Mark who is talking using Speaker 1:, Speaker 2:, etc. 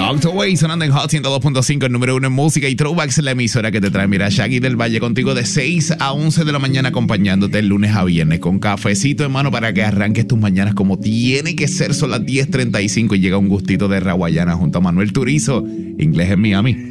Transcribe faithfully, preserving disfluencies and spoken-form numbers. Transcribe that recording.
Speaker 1: Walked Away sonando en Hot ciento dos punto cinco, el número uno en música y throwbacks, la emisora que te trae, mira, Shaggy del Valle contigo de seis a once de la mañana, acompañándote el lunes a viernes con cafecito en mano para que arranques tus mañanas como tiene que ser. Son las diez treinta y cinco y llega un gustito de Rawayana junto a Manuel Turizo, Inglés en Miami.